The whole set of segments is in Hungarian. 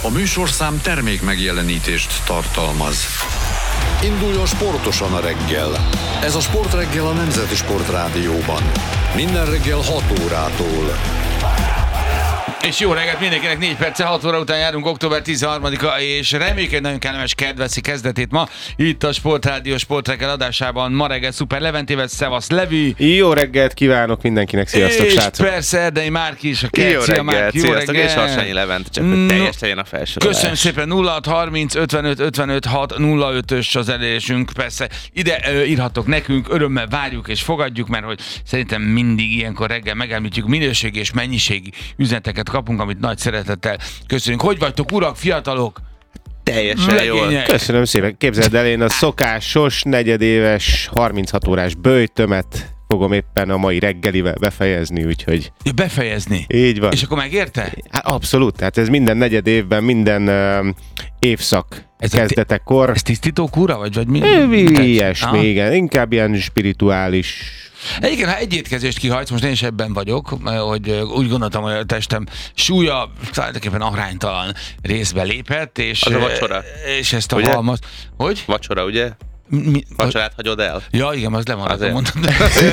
A műsorszám termék megjelenítést tartalmaz. Induljon sportosan a reggel. Ez a Sportreggel a Nemzeti Sportrádióban. Minden reggel 6 órától. És jó reggelt mindenkinek, 4 perccel 6 óra után járunk, október 13-a, és reméljük egy nagyon kellemes kedveszi kezdetét ma itt a Sportrádió Sportreggel adásában. Ma reggel Szuper Leventével, szevasz Levi! Jó reggelt kívánok mindenkinek, sziasztok srácok! És persze Erdei Márki is, a Kert, szia Márki, jó reggelt! És Harsányi Levent, csak hogy teljes legyen a felsorolás. Köszönöm szépen, 0630 55 55 6 05-ös az elérésünk, persze ide írhatok nekünk, örömmel várjuk és fogadjuk, mert hogy szerintem mindig ilyenkor reggel megemlítjük, minőségi és mennyiségi üzeneteket kapunk, amit nagy szeretettel köszönjük. Hogy vagytok, urak, fiatalok? Teljesen jól. Köszönöm szépen. Képzeld el, én a szokásos, negyedéves, 36 órás böjtömet fogom éppen a mai reggelivel befejezni, úgyhogy... Ja, befejezni? Így van. És akkor megérte? Hát abszolút, tehát ez minden negyed évben, minden évszak kezdetekor. Ez tisztító kúra, vagy mi? Ilyesmi, igen. Inkább ilyen spirituális. Egyébként, ha egy étkezést kihajtsz, most én is ebben vagyok, hogy úgy gondoltam, hogy a testem súlya tulajdonképpen aránytalan részbe lépett, és... Az a vacsora. És ezt a ugye? halmaz... Hogy? Vacsora, ugye? Vacsorát hagyod el? Ja, igen, az lemaradt, mondtam.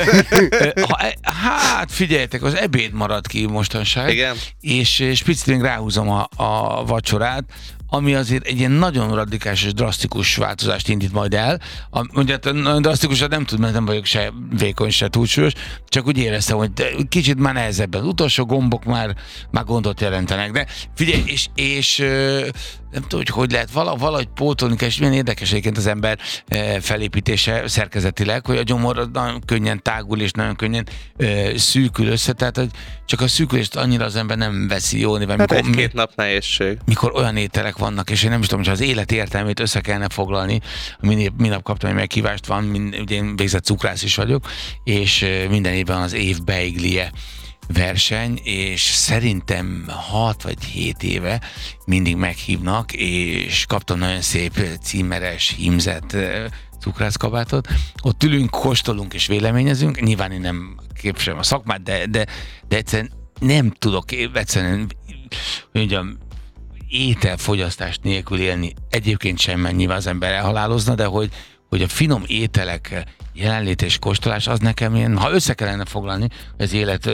Hát figyeljetek, az ebéd maradt ki mostanság. Igen. És picit még ráhúzom a vacsorát, ami azért egy ilyen nagyon radikális és drasztikus változást indít majd el. Ugye nagyon drasztikusat nem tud, mert nem vagyok se vékony, se túlsúlyos, csak úgy éreztem, hogy kicsit már nehezebben. Az utolsó gombok már gondot jelentenek, de figyelj, és nem tudom, hogy lehet valahogy pótolni, és milyen érdekes egyébként az ember felépítése szerkezetileg, hogy a gyomor nagyon könnyen tágul, és nagyon könnyen szűkül össze, tehát hogy csak a szűkülést annyira az ember nem veszi jó néven. Hát egy-két nap nehézség. Mikor olyan ételek vannak, és én nem is tudom, hogy az élet értelmét össze kellene foglalni. Minap kaptam egy meghívást, ugye én végzett cukrász is vagyok, és minden évben az év beiglie verseny, és szerintem 6 vagy 7 éve mindig meghívnak, és kaptam nagyon szép címeres, hímzett cukrászkabátot. Ott ülünk, kóstolunk és véleményezünk. Nyilván én nem képviselem a szakmát, de egyszerűen nem tudok egyszerűen, mondjam, ételfogyasztás nélkül élni. Egyébként sem, mert nyilván az ember elhalálozna, de hogy a finom ételek jelenlét és kóstolás, az nekem ilyen, ha össze kellene foglalni, az élet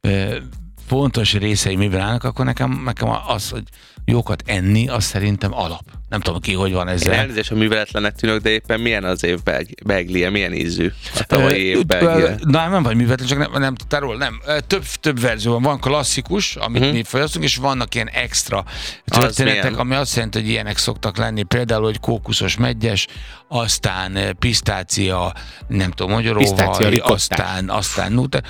fontos részei miben állnak, akkor nekem az, hogy jókat enni, az szerintem alap. Nem tudom ki, hogy van ezzel. Elnézést, a műveletlenek tűnök, de éppen milyen az év beglie, milyen ízű a tavalyi év beglie? Nem vagy műveletlen, csak nem tudtál róla, nem. Több verzió van. Van klasszikus, amit mi fogyasztunk, és vannak ilyen extra történetek, ami azt jelenti, hogy ilyenek szoktak lenni. Például, hogy kókuszos meggyes, aztán pisztácia, nem tudom, magyaróvaj, aztán nutel.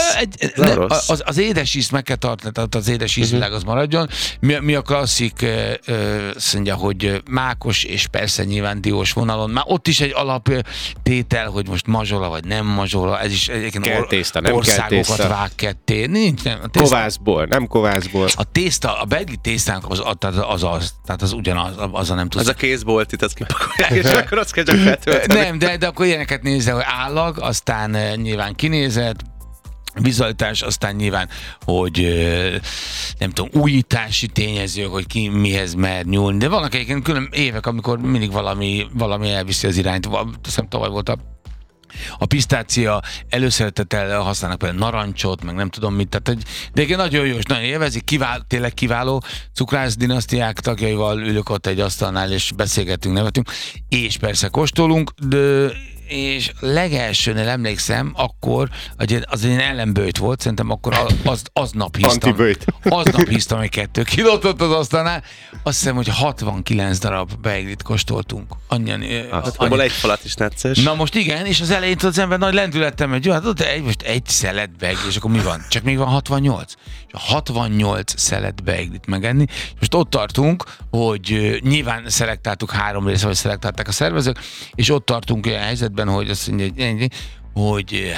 Az édes ízt meg kell tartani, tehát az édes ízvilág az maradjon. Mi a klasszik, azt mondja, hogy mákos, és persze nyilván diós vonalon. Már ott is egy alaptétel, hogy most mazsola vagy nem mazsola, ez is egyébként országokat vág ketté. Nincs, nem. Kovászból, nem kovászból. A tészta, a belgi tésztánk tehát az ugyanaz, az a nem tudsz. Az a kézboltit, azt kipakolják, és akkor azt kell csak feltölteni. Nem, de akkor ilyeneket nézze, hogy állag, aztán nyilván kinézet, vizualitás, aztán nyilván, hogy nem tudom, újítási tényezők, hogy ki mihez mer nyúlni, de vannak egyébként külön évek, amikor mindig valami elviszi az irányt. Hiszem, tavaly volt a pisztácia, előszeretettel használnak például narancsot, meg nem tudom mit, tehát, de igen, nagyon jó, és nagyon élvezik, tényleg kiváló cukrász dinasztiák tagjaival ülök ott egy asztalnál, és beszélgetünk, nevetünk, és persze kóstolunk, de és legelsőnél emlékszem, akkor az egy ellenböjt volt, szerintem akkor aznap hisztam egy 2 kilót ott az asztalnál. Azt hiszem, hogy 69 darab beiglit kóstoltunk. Abból egy falat is necces. Na most igen, és az elején az ember nagy lendülettem, hogy jó, hát ott most egy szelet beiglit, és akkor mi van? Csak még van 68. És a 68 szelet beiglit megenni. Most ott tartunk, hogy nyilván szelektáltuk 3 részre, vagy szelektálták a szervezők, és ott tartunk olyan helyzetben, hogy azt mondja, hogy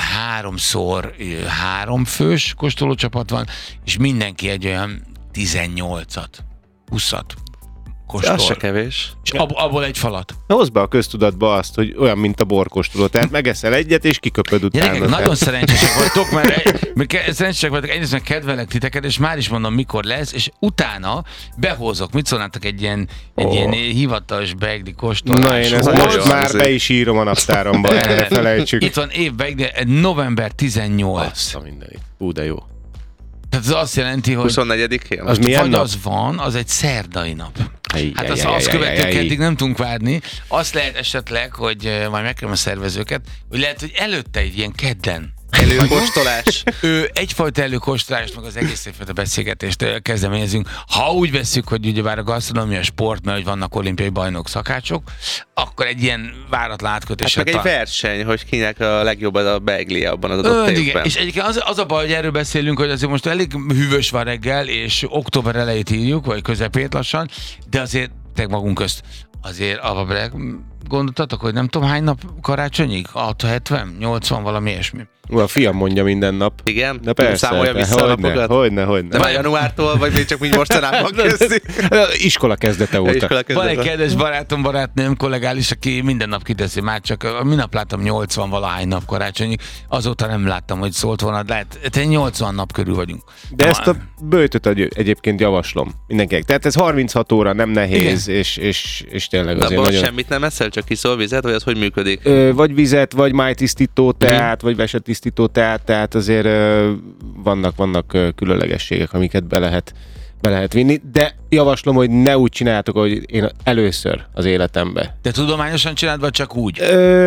3x3 fős kóstolócsapat van, és mindenki egy olyan 18-at, 20-at borkostol. Az se kevés. És abból egy falat. Hozd be a köztudatba azt, hogy olyan, mint a borkostoló. Tehát megeszel egyet, és kiköpöd utána. Gyerekek, nagyon szerencsések vagytok, mert szerencsések vagytok, egyrészt meg kedvelek titeket, és már is mondom, mikor lesz, és utána behozok. Mit szólnátok egy ilyen hivatalos beigli kóstolás? Na, én ezt most már be is írom a naptáromba, erre felejtsük. Itt van évbeigli, november 18. Azt a mindenit. De jó. Tehát ez azt jelenti, hogy 24-én? Az milyen vagy nap? az van, az egy szerdai nap. Hát azt követően keddig nem tudunk várni. Azt lehet esetleg, hogy majd megkérem a szervezőket, hogy lehet, hogy előtte egy ilyen kedden Előkóstolás. Egyfajta előkóstolást, meg az egész egyfajta beszélgetést kezdeményezünk. Ha úgy vesszük, hogy ugyebár a gasztronómia sport, mert hogy vannak olimpiai bajnok szakácsok, akkor egy ilyen váratlan átkötéssel. Hát meg egy verseny, hogy kinek a legjobb az a beigli abban az adott évben. Igen. És egyébként az a baj, hogy erről beszélünk, hogy azért most elég hűvös van reggel, és október elejét írjuk, vagy közepét lassan, de azért magunk közt azért gondoltatok, hogy nem tudom hány nap karácsonyig? 6, 70, 80, valami ilyesmi. A fiam mondja minden nap. Igen? De persze. Számolja vissza a napokat? Hogyne. De már januártól, vagy még csak úgy mostanában kezdi? Iskola kezdete óta. Van egy kedves barátom, barátnőm, kollégális, aki minden nap kiteszi, már csak minap láttam 80 valahány nap karácsonyig, azóta nem láttam, hogy szólt volna, de lehet 80 nap körül vagyunk. De ezt a böjtöt egyébként javaslom mindenkinek. Tehát ez 36 óra, nem nehéz, és tényleg de azért nagyon... semmit nem eszel, csak kiszol vizet, vagy az hogy működik? Vagy vizet, vagy májtisztító teát, vagy vesetisztító teát, tehát azért vannak különlegességek, amiket be lehet vinni, de javaslom, hogy ne úgy csináljátok, hogy én először az életemben. De tudományosan csináld, vagy csak úgy?